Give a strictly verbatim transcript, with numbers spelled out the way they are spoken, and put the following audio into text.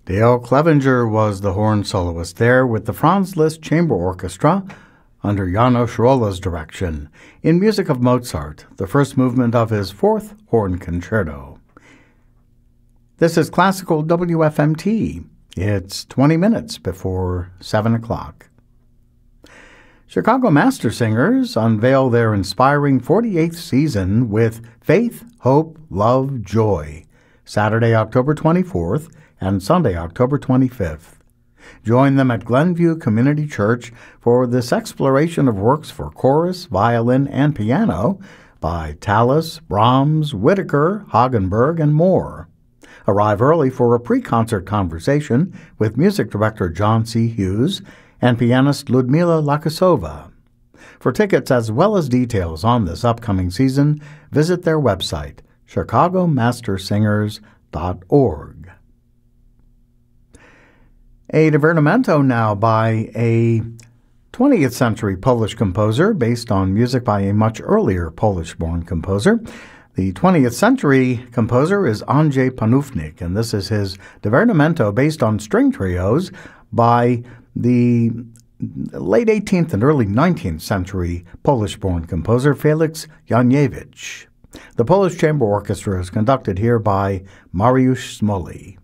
Dale Clevenger was the horn soloist there with the Franz Liszt Chamber Orchestra under Janos Rolla's direction in music of Mozart, the first movement of his fourth horn concerto. This is Classical W F M T. It's twenty minutes before seven o'clock. Chicago Master Singers unveil their inspiring forty-eighth season with Faith, Hope, Love, Joy, Saturday, October twenty-fourth and Sunday, October twenty-fifth. Join them at Glenview Community Church for this exploration of works for chorus, violin, and piano by Tallis, Brahms, Whitaker, Hagenberg, and more. Arrive early for a pre-concert conversation with music director John C. Hughes and pianist Ludmila Lakasova. For tickets as well as details on this upcoming season, visit their website, chicago master singers dot org. A divertimento now by a twentieth century Polish composer based on music by a much earlier Polish-born composer. The twentieth century composer is Andrzej Panufnik, and this is his divertimento based on string trios by the late eighteenth and early nineteenth century Polish-born composer Felix Janiewicz. The Polish Chamber Orchestra is conducted here by Mariusz Smolny.